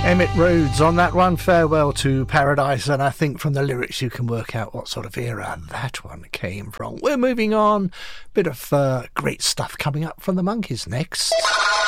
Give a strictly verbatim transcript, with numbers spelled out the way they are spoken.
Emmett Rhodes on that one, Farewell to Paradise, and I think from the lyrics you can work out what sort of era that one came from. We're moving on. Bit of uh, great stuff coming up from the Monkees next.